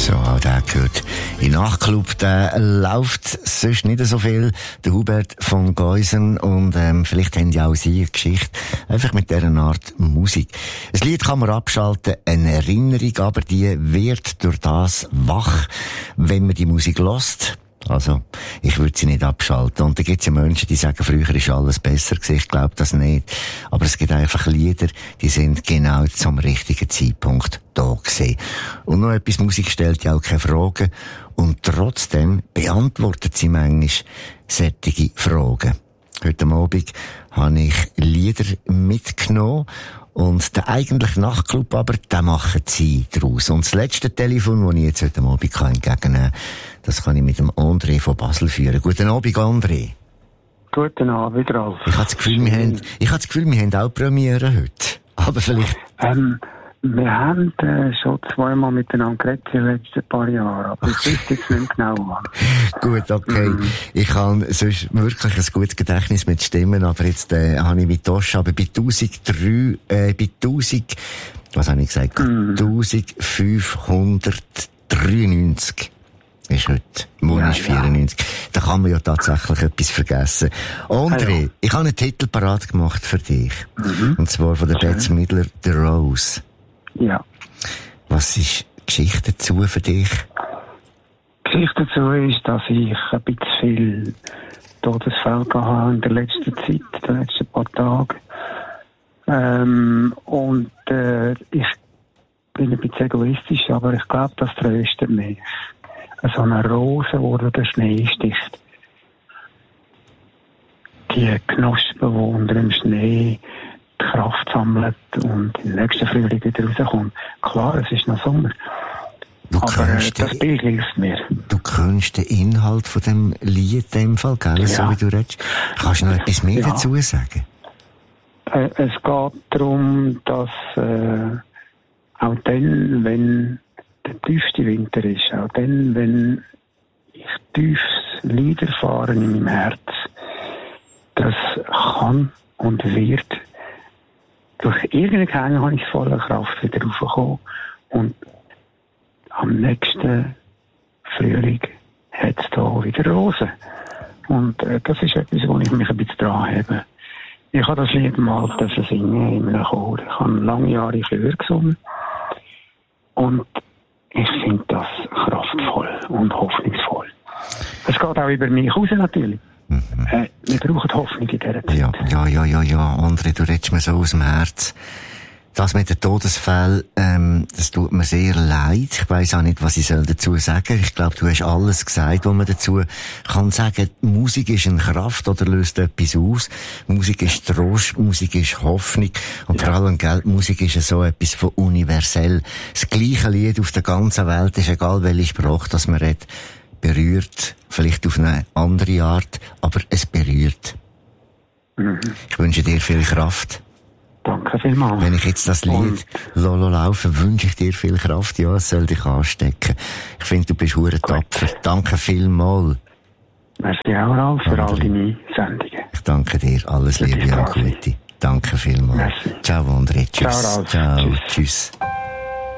So, auch der gehört in Nachtclub. Der läuft sonst nicht so viel. Der Hubert von Geusern. Und vielleicht haben ja auch Sie eine Geschichte. Einfach mit dieser Art Musik. Ein Lied kann man abschalten, eine Erinnerung, aber die wird durch das wach, wenn man die Musik hört. Also, ich würde sie nicht abschalten. Und da gibt es ja Menschen, die sagen, früher ist alles besser gewesen. Ich glaube das nicht. Aber es gibt einfach Lieder, die sind genau zum richtigen Zeitpunkt da gewesen. Und noch etwas, Musik stellt ja auch keine Fragen. Und trotzdem beantwortet sie manchmal solche Fragen. Heute Abend habe ich Lieder mitgenommen. Und der eigentliche Nachtclub aber, den machen sie draus. Und das letzte Telefon, das ich jetzt heute Abend entgegennehmen kann, das kann ich mit dem André von Basel führen. Guten Abend, André. Guten Abend, Ralf. Ich habe das Gefühl, wir haben auch Premiere heute. Aber vielleicht... Wir haben schon zweimal miteinander geredet in den letzten paar Jahren, aber ich weiß jetzt nicht genau wann. Gut, okay. Ich habe sonst wirklich ein gutes Gedächtnis mit Stimmen, aber jetzt habe ich mit Tosch, aber bei 1000, was habe ich gesagt? 1593 ist heute. Morgen ist 94. Da kann man ja tatsächlich etwas vergessen. André, ich habe einen Titel parat gemacht für dich. Und zwar von der Bette Midler, The Rose. Ja. Was ist die Geschichte dazu für dich? Die Geschichte dazu ist, dass ich ein bisschen viel Todesfälle hatte in der letzten Zeit, den letzten paar Tagen. Ich bin ein bisschen egoistisch, aber ich glaube, das tröstet mich. So eine Rose, wo der Schnee sticht. Die Knospen, die unter dem Schnee die Kraft sammelt und im nächsten Frühling wieder rauskommt. Klar, es ist noch Sommer. Aber das Bild hilft mir. Du kennst den Inhalt von dem Lied in dem Fall, gell? Ja. So wie du redest. Kannst du noch etwas mehr dazu sagen? Es geht darum, dass auch dann, wenn der tiefste Winter ist, auch dann, wenn ich tiefes Leid erfahre in meinem Herz, das kann und wird durch irgendeine habe ich voller Kraft wieder raufgekommen. Und am nächsten Frühling hat es da wieder Rosen. Und das ist etwas, wo ich mich ein bisschen dran habe. Ich habe das Lied mal singen in einem Chor. Ich habe lange Jahre in Chör gesungen. Und ich finde das kraftvoll und hoffnungsvoll. Es geht auch über mich raus natürlich. Wir brauchen Hoffnung in dieser Zeit. Ja. André, du redest mir so aus dem Herz. Das mit den Todesfällen, das tut mir sehr leid. Ich weiss auch nicht, was ich dazu sagen soll. Ich glaube, du hast alles gesagt, was man dazu kann sagen. Musik ist eine Kraft oder löst etwas aus. Musik ist Trost, Musik ist Hoffnung. Und vor allem, Musik ist so etwas von universell. Das gleiche Lied auf der ganzen Welt ist egal, welche Sprache das man redet. Berührt, vielleicht auf eine andere Art, aber es berührt. Ich wünsche dir viel Kraft. Danke vielmals. Wenn ich jetzt das Lied laufe, wünsche ich dir viel Kraft. Ja, es soll dich anstecken. Ich finde, du bist hure tapfer. Danke vielmals. Merci auch, Ralf, für all deine Sendungen. Ich danke dir. Alles Liebe und Gute. Danke vielmals. Merci. Ciao, André. Tschüss. Ciao, Ralf. Ciao. Tschüss.